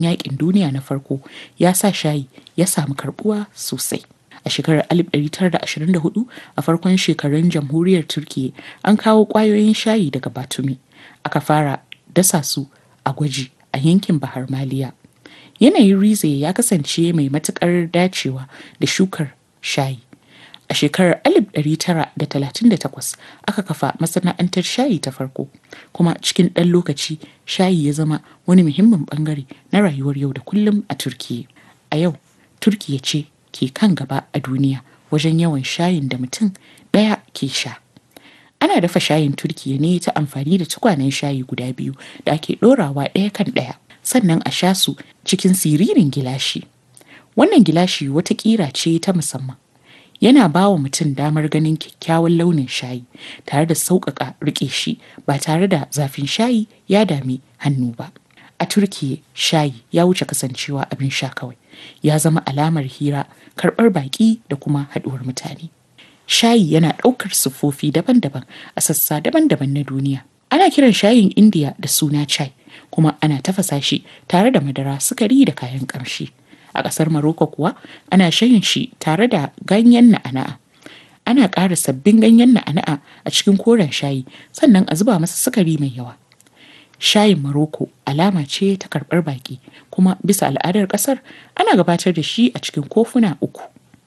Yaƙin duniya na farko ya sa shayi ya samu karɓuwa sosai. A shekarar 1924, a farkon shekarun Jamhuriyar Turkiyya, an kawo ƙwayoyin shayi daga Batumi. Aka fara dasa su a gwaji a yankin Bahar Maliya. Yanayin Rize ya kasance mai matuƙar dacewa da shukar shayi. A shekarar 1938 aka kafa masana'antar shayi ta farko, kuma cikin ɗan lokaci shayi ya zama wani muhimmin ɓangare na rayuwar yau da kullum a Turkiyya. A yau, Turkiyya ce ke kan gaba a duniya wajen yawan shayin da mutum ɗaya ke sha. Ana dafa shayin Turkiyya ne ta amfani da tukwanen shayi guda biyu da ake ɗorawa ɗaya kan ɗaya, sannan a sha su cikin siririn gilashi. Wannan gilashi wata ƙira ce ta musamman. Yana ba wa mutum damar ganin kyakkyawan launin shayi tare da sauƙaƙa riƙe shi ba tare da zafin shayi ya dami hannu ba. A Turkiyya, shayi ya wuce kasancewa abin sha kawai. Ya zama alamar hira, karɓar baƙi da kuma haɗuwar mutane. Shayi yana ɗaukar siffofi daban-daban a sassa daban-daban na duniya. Ana kiran shayin Indiya da suna chai, kuma ana tafasa shi tare da madara, sukari da kayan ƙamshi. A ƙasar Morocco kuwa ana shan shi tare da ganyen na'ana'a. Ana ƙara sabbin ganyen na'ana'a a cikin koren shayi, sannan a zuba masa sukari mai yawa. Shayin Morocco alama ce ta karɓar baƙi, kuma bisa al'adar ƙasar ana gabatar da shi a cikin kofuna uku.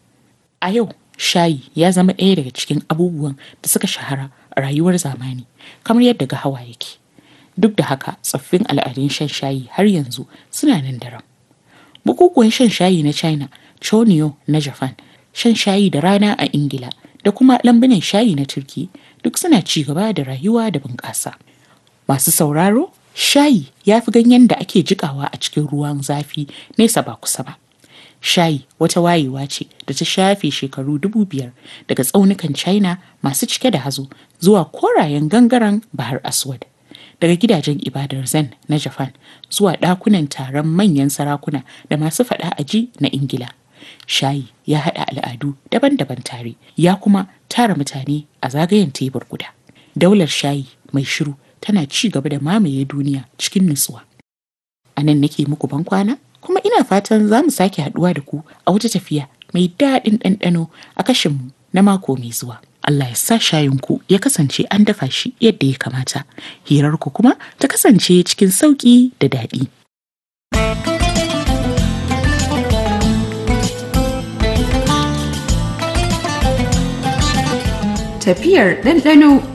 A yau, shayi ya zama ɗaya daga cikin abubuwan da suka shahara a rayuwar zamani, kamar yadda gahawa yake. Duk da haka, tsoffin al'adun shan shayi har yanzu suna nan daram. Bukukuwan shan shayi na China, Chonyo na Japan, shan shayi da rana a Ingila, da kuma lambunan shayi na Turki duk suna ci gaba da rayuwa da bunƙasa. Masu sauraro, shayi ya fi ganyen da ake jiƙawa a cikin ruwan zafi nesa ba kusa ba. Shayi wata wayewa ce da ta shafe shekaru 5,000 daga tsaunukan China masu cike da hazo zuwa korayen gangaren Bahar Aswad. Daga gidajen ibadar Zen na Japan zuwa ɗakunan taron manyan sarakuna da masu faɗa aji na Ingila. Shayi ya haɗa al'adu daban-daban tare, ya kuma tara mutane a zagayen tebur guda. Daular shayi mai shiru tana ci gaba da mamaye duniya cikin nutsuwa. A nan nake muku bankwana, kuma ina fatan za mu sake haɗuwa da ku a wata tafiya mai daɗin ɗanɗano a kashinmu na mako mai zuwa. Allah ya sa shayinku ya kasance an dafa shi yadda ya kamata, hirarku kuma ta kasance cikin sauƙi da daɗi. Tafiyar ɗanɗano.